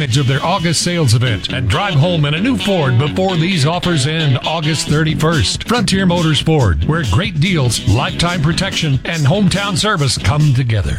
advantage of their August sales event and drive home in a new Ford before these offers end August 31st. Frontier Motorsport, where great deals, lifetime protection, and hometown service come together.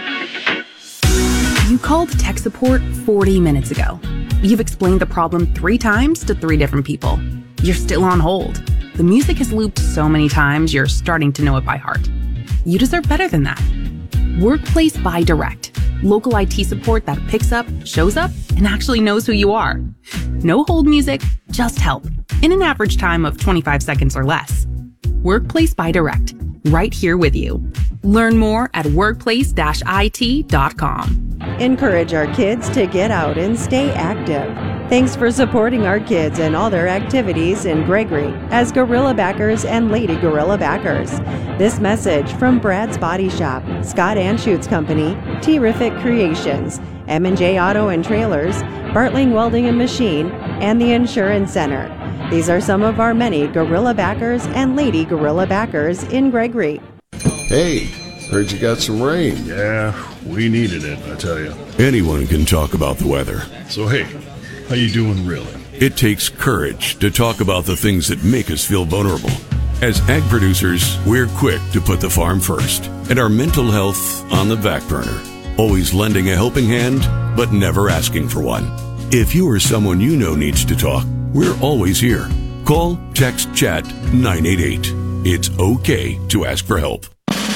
You called tech support 40 minutes ago. You've explained the problem 3 times to 3 different people. You're still on hold. The music has looped so many times, you're starting to know it by heart. You deserve better than that. Workplace by Direct. Local IT support that picks up, shows up, and actually knows who you are. No hold music, just help. In an average time of 25 seconds or less. Workplace by Direct. Right here with you. Learn more at workplace-it.com. Encourage our kids to get out and stay active. Thanks for supporting our kids and all their activities in Gregory as Gorilla Backers and Lady Gorilla Backers. This message from Brad's Body Shop, Scott Anschutz Company, Terrific Creations, M&J Auto and Trailers, Bartling Welding and Machine, and the Insurance Center. These are some of our many Gorilla Backers and Lady Gorilla Backers in Gregory. Hey, heard you got some rain. Yeah, we needed it, I tell you. Anyone can talk about the weather. So hey, how you doing really? It takes courage to talk about the things that make us feel vulnerable. As ag producers, we're quick to put the farm first and our mental health on the back burner. Always lending a helping hand, but never asking for one. If you or someone you know needs to talk, we're always here. Call, text, chat 988. It's okay to ask for help.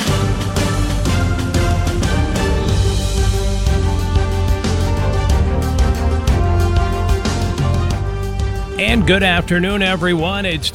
And good afternoon, everyone. It's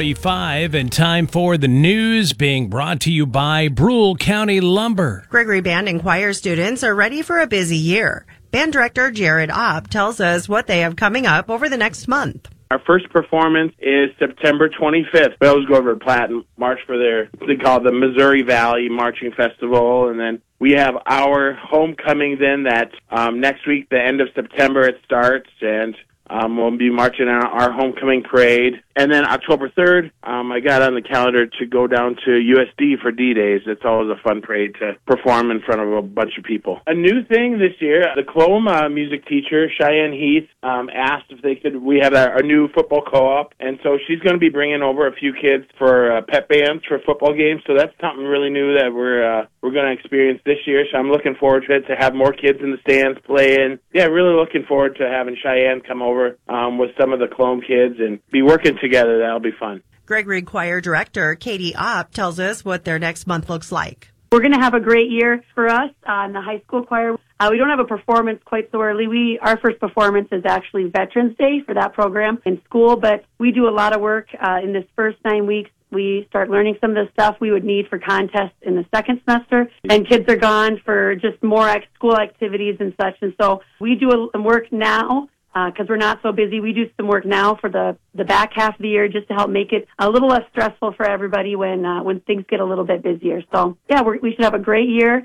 3:35 and time for the news being brought to you by Brule County Lumber. Gregory Band and choir students are ready for a busy year. Band director Jared Opp tells us what they have coming up over the next month. Our first performance is September 25th. We always go over to Platte and march for they call it the Missouri Valley Marching Festival. And then we have our homecoming then that next week, the end of September, it starts. And we'll be marching on our homecoming parade. And then October 3rd, I got on the calendar to go down to USD for D-Days. It's always a fun parade to perform in front of a bunch of people. A new thing this year, the Clome music teacher, Cheyenne Heath, asked if they could, we have our new football co-op, and so she's going to be bringing over a few kids for pep bands for football games, so that's something really new that we're going to experience this year, so I'm looking forward to it, to have more kids in the stands playing. Yeah, really looking forward to having Cheyenne come over with some of the Clome kids and be working together. That'll be fun. Gregory Choir Director Katie Opp tells us what their next month looks like. We're going to have a great year for us in the high school choir. We don't have a performance quite so early. Our first performance is actually Veterans Day for that program in school, but we do a lot of work in this first 9 weeks. We start learning some of the stuff we would need for contests in the second semester, and kids are gone for just more school activities and such. And so we do work now. Because we're not so busy. We do some work now for the back half of the year just to help make it a little less stressful for everybody when things get a little bit busier. So, yeah, we should have a great year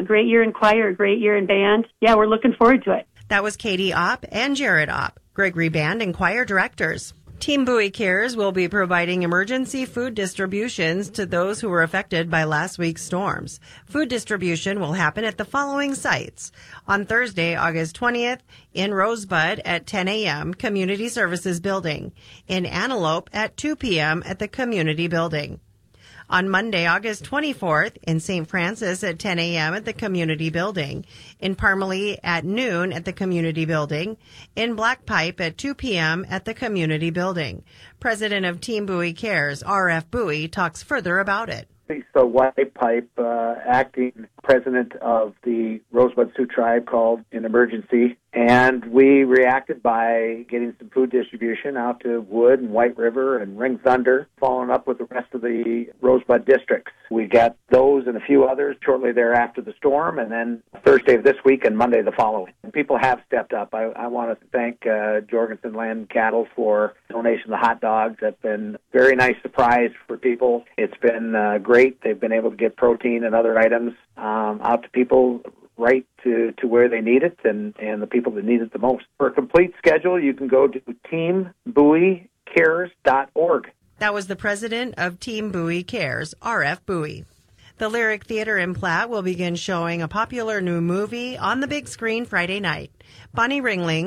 in choir, a great year in band. Yeah, we're looking forward to it. That was Katie Opp and Jared Opp, Gregory Band and choir directors. Team Bowie Cares will be providing emergency food distributions to those who were affected by last week's storms. Food distribution will happen at the following sites. On Thursday, August 20th, in Rosebud at 10 a.m., Community Services Building. In Antelope at 2 p.m. at the Community Building. On Monday, August 24th, in St. Francis at 10 a.m. at the Community Building. In Parmalee at noon at the Community Building. In Black Pipe at 2 p.m. at the Community Building. President of Team Bowie Cares, R.F. Bowie, talks further about it. So White Pipe, acting president of the Rosebud Sioux Tribe, called an emergency, and we reacted by getting some food distribution out to Wood and White River and Ring Thunder, following up with the rest of the Rosebud districts. We got those and a few others shortly thereafter the storm, and then Thursday of this week and Monday the following. And people have stepped up. I want to thank Jorgensen Land and Cattle for donation of the hot dogs. That's been a very nice surprise for people. It's been great. They've been able to get protein and other items out to people right to where they need it and the people that need it the most. For a complete schedule, you can go to teambowiecares.org. That was the president of Team Bowie Cares, R.F. Bowie. The Lyric Theater in Platte will begin showing a popular new movie on the big screen Friday night. Bonnie Ringling